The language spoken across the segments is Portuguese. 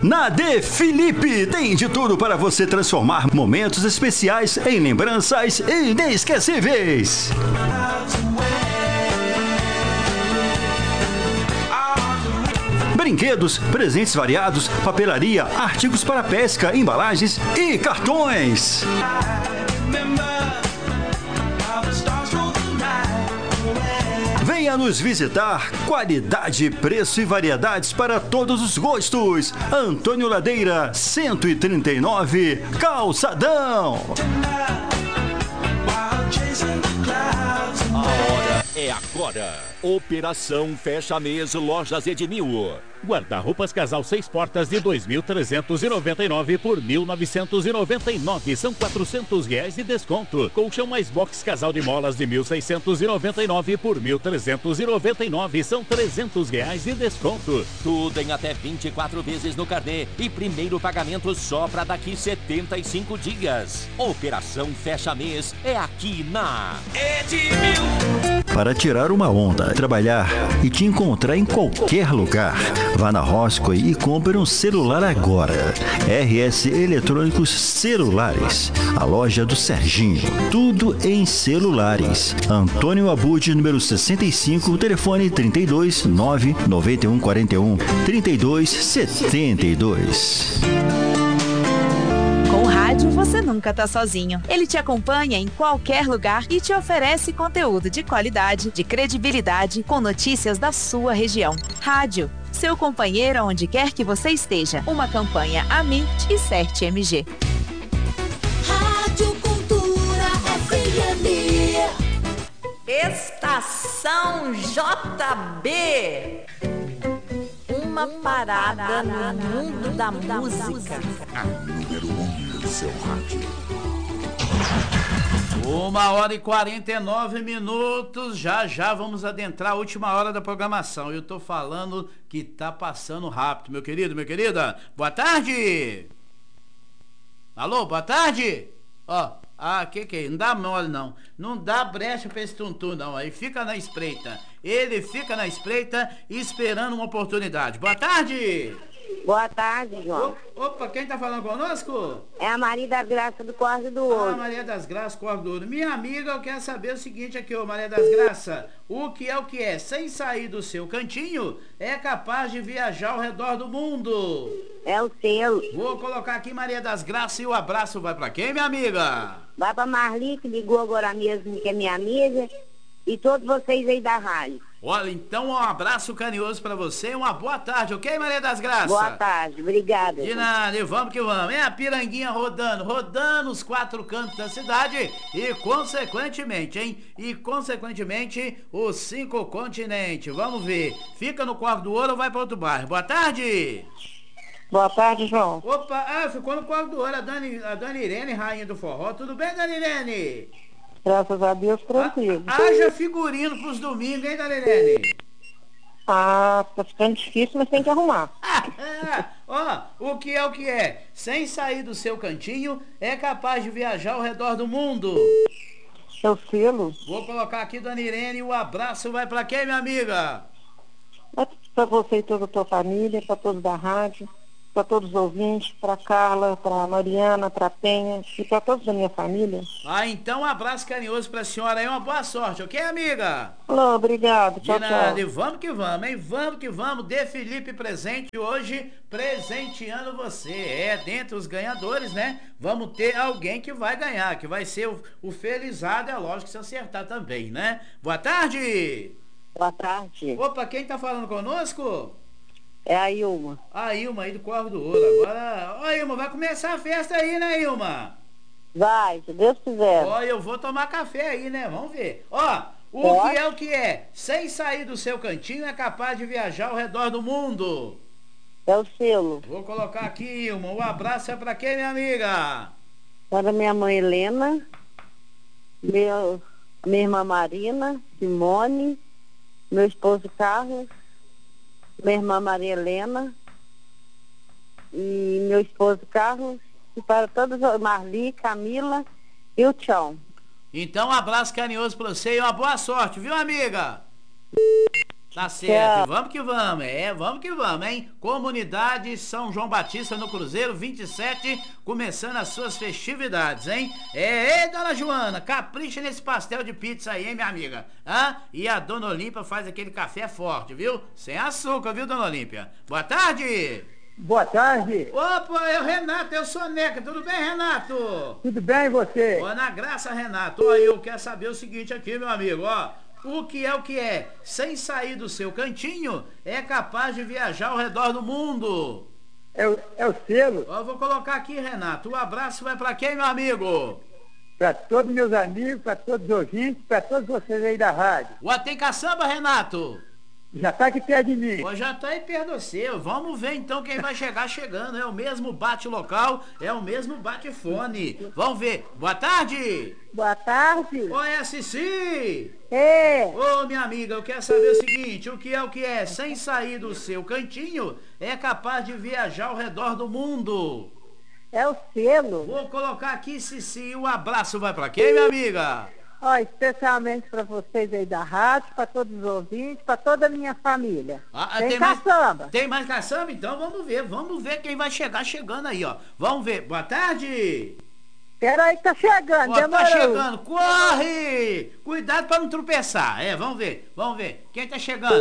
Na De Felipe tem de tudo para você transformar momentos especiais em lembranças inesquecíveis. Brinquedos, presentes variados, papelaria, artigos para pesca, embalagens e cartões. Venha nos visitar. Qualidade, preço e variedades para todos os gostos. Antônio Ladeira, 139, Calçadão. A hora é agora. Operação Fecha Mês Lojas Edmil. Guarda-roupas casal 6 portas de 2.399 por 1.999. São R$400 de desconto. Colchão mais box casal de molas de 1.699 por 1.399. São R$300 de desconto. Tudo em até 24 vezes no carnê. E primeiro pagamento só para daqui 75 dias. Operação Fecha Mês é aqui na Edmil. Para tirar uma onda, trabalhar e te encontrar em qualquer lugar. Vá na Roscoe e compre um celular agora. RS Eletrônicos Celulares, a loja do Serginho. Tudo em celulares. Antônio Abud, número 65, telefone 32 991 41 32 72. Com o rádio, você nunca tá sozinho. Ele te acompanha em qualquer lugar e te oferece conteúdo de qualidade, de credibilidade, com notícias da sua região. Rádio, seu companheiro onde quer que você esteja. Uma campanha Amit e CERT-MG. Rádio Cultura FM. Estação JB. Uma parada no mundo da música. A número 1 do seu rádio. 1h49. Já vamos adentrar a última hora da programação. Eu tô falando que tá passando rápido, meu querido, minha querida. Boa tarde. Alô, boa tarde. Ó, que é? Não dá mole, não. Não dá brecha pra esse tuntum, não. Aí fica na espreita. Ele fica na espreita esperando uma oportunidade. Boa tarde. Boa tarde, João. Opa, quem tá falando conosco? É a Maria das Graças do Corvo do Ouro. Ah, Maria das Graças, Corvo do Ouro. Minha amiga, eu quero saber o seguinte aqui, ô Maria das Graças. O que é? Sem sair do seu cantinho, é capaz de viajar ao redor do mundo. É o selo. Vou colocar aqui Maria das Graças e o abraço vai pra quem, minha amiga? Vai pra Marli, que ligou agora mesmo, que é minha amiga. E todos vocês aí da rádio. Olha, então um abraço carinhoso pra você e uma boa tarde, ok, Maria das Graças? Boa tarde, obrigada. De nada, e vamos que vamos. É a piranguinha rodando os 4 cantos da cidade e consequentemente, os 5 continentes. Vamos ver, fica no Corvo do Ouro ou vai pra outro bairro? Boa tarde. Boa tarde, João. Opa, ficou no Corvo do Ouro a Dona Irene, rainha do forró. Tudo bem, Dona Irene? Graças a Deus, tranquilo. Haja figurino pros domingos, hein, Dona Irene? Tá ficando difícil, mas tem que arrumar. Ó, o que é? Sem sair do seu cantinho, é capaz de viajar ao redor do mundo. Seu selo. Vou colocar aqui, Dona Irene, e o abraço vai pra quem, minha amiga? É pra você e toda a tua família, pra todos da rádio, pra todos os ouvintes, pra Carla, pra Mariana, pra Penha e pra todos da minha família. Então um abraço carinhoso pra senhora aí, uma boa sorte, ok, amiga? Alô, obrigado, tchau, tchau. E vamos que vamos, hein? Vamos que vamos. De Felipe presente hoje, presenteando você. É, dentre os ganhadores, né? Vamos ter alguém que vai ganhar, que vai ser o felizado, é lógico, se acertar também, né? Boa tarde. Boa tarde. Opa, quem tá falando conosco? É a Ilma. A Ilma aí do Corvo do Ouro. Agora, ó, Ilma, vai começar a festa aí, né, Ilma? Vai, se Deus quiser. Ó, eu vou tomar café aí, né? Vamos ver. Ó, o que é? Sem sair do seu cantinho, é capaz de viajar ao redor do mundo. É o selo. Vou colocar aqui, Ilma. O abraço é pra quem, minha amiga? Para minha mãe Helena, minha irmã Marina, Simone, meu esposo Carlos, minha irmã Maria Helena e meu esposo Carlos, e para todos, Marli, Camila e o Tchau. Então um abraço carinhoso para você e uma boa sorte, viu, amiga? Tá certo, vamos que vamos, vamos que vamos, hein? Comunidade São João Batista no Cruzeiro 27, começando as suas festividades, hein? Dona Joana, capricha nesse pastel de pizza aí, hein, minha amiga? E a Dona Olímpia faz aquele café forte, viu? Sem açúcar, viu, Dona Olímpia? Boa tarde! Boa tarde. Opa, eu Renato, eu sou Neca, tudo bem, Renato? Tudo bem, e você? Ó, na graça, Renato, ó, eu quero saber o seguinte aqui, meu amigo, ó. O que é, sem sair do seu cantinho, é capaz de viajar ao redor do mundo. É o selo. Ó, eu vou colocar aqui, Renato, o abraço vai pra quem, meu amigo? Pra todos meus amigos, pra todos os ouvintes, pra todos vocês aí da rádio. Ó, tem caçamba, Renato? Já tá aqui perto de mim. Ó, já tá aí perto do seu. Vamos ver então quem vai chegar chegando. É o mesmo bate-local, é o mesmo bate-fone. Vamos ver. Boa tarde. Boa tarde. Oi, é a Cici. É. Minha amiga, eu quero saber o seguinte, o que é, sem sair do seu cantinho, é capaz de viajar ao redor do mundo. É o selo. Vou colocar aqui, Cici, um abraço vai pra quem, minha amiga? Ó, especialmente para vocês aí da rádio, para todos os ouvintes, para toda a minha família. Tem caçamba. Tem mais caçamba? Então vamos ver quem vai chegar chegando aí, ó. Vamos ver. Boa tarde. Pera aí que tá chegando, ó, demorou. Tá chegando, corre! Cuidado para não tropeçar. Vamos ver. Quem tá chegando?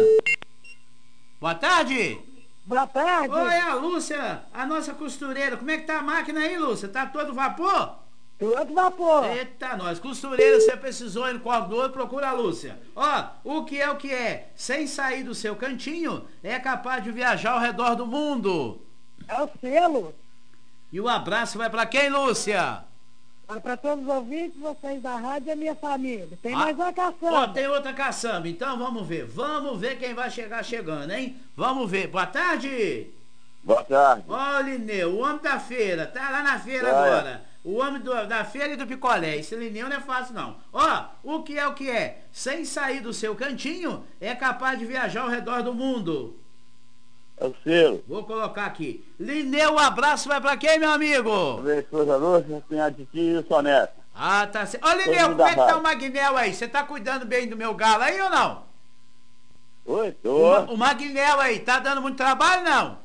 Boa tarde. Boa tarde. Oi, é a Lúcia, a nossa costureira. Como é que tá a máquina aí, Lúcia? Tá todo vapor? Todo vapor. Eita, nós. Costureira, você precisou ir no quarto do outro, procura a Lúcia. Ó, o que é, sem sair do seu cantinho, é capaz de viajar ao redor do mundo. É o selo. E o abraço vai pra quem, Lúcia? Para todos os ouvintes, vocês da rádio e a minha família. Tem mais uma caçamba. Ó, tem outra caçamba. Então vamos ver quem vai chegar chegando, hein? Vamos ver. Boa tarde. Boa tarde. Ó, Lineu, o homem da feira, tá lá na feira agora. O homem da feira e do picolé. Esse Lineu não é fácil, não. Ó, o que é, sem sair do seu cantinho, é capaz de viajar ao redor do mundo. É o selo. Vou colocar aqui. Lineu, um abraço vai pra quem, meu amigo? Minha esposa Lúcia, minha titia e o Soneta. Ah, tá certo. Ó, Lineu, como é que tá o Magnel aí? Você tá cuidando bem do meu galo aí ou não? Oi, tô. O Magnel aí, tá dando muito trabalho, não?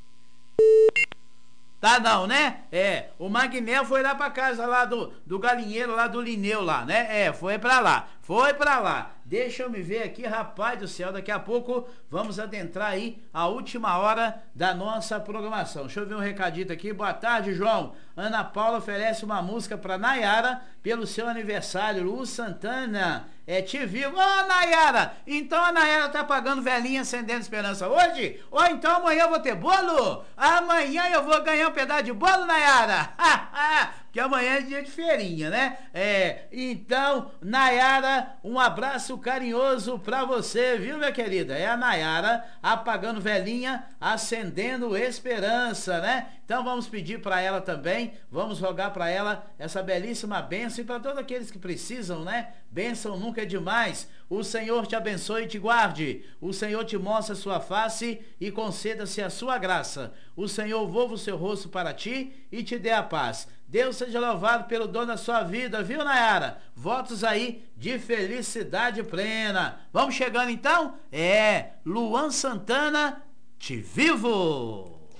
Tá não, né? O Magnel foi lá pra casa lá do galinheiro, lá do Lineu lá, né? Foi pra lá. Deixa eu me ver aqui, rapaz do céu, daqui a pouco vamos adentrar aí a última hora da nossa programação. Deixa eu ver um recadito aqui. Boa tarde, João. Ana Paula oferece uma música pra Nayara pelo seu aniversário. Lu Santana, te vivo. Ô, Nayara, então a Nayara tá pagando velhinha acendendo esperança hoje? Ou então amanhã eu vou ter bolo? Amanhã eu vou ganhar um pedaço de bolo, Nayara? Porque amanhã é dia de feirinha, né? Então, Nayara, um abraço carinhoso pra você, viu, minha querida? É a Nayara apagando velhinha, acendendo esperança, né? Então vamos pedir pra ela também, vamos rogar pra ela essa belíssima bênção e pra todos aqueles que precisam, né? Bênção nunca é demais. O Senhor te abençoe e te guarde. O Senhor te mostre a sua face e conceda-se a sua graça. O Senhor volva o seu rosto para ti e te dê a paz. Deus seja louvado pelo dom da sua vida, viu, Nayara? Votos aí de felicidade plena. Vamos chegando então? Luan Santana, te vivo!